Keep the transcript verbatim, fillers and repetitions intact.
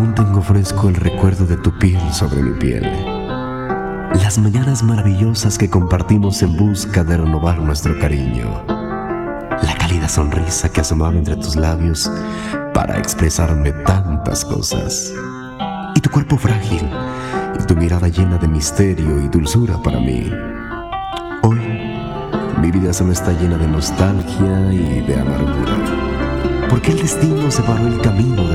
Aún tengo fresco el recuerdo de tu piel sobre mi piel. Las mañanas maravillosas que compartimos en busca de renovar nuestro cariño. La cálida sonrisa que asomaba entre tus labios para expresarme tantas cosas. Y tu cuerpo frágil y tu mirada llena de misterio y dulzura para mí. Hoy, mi vida solo está llena de nostalgia y de amargura, porque el destino separó el camino de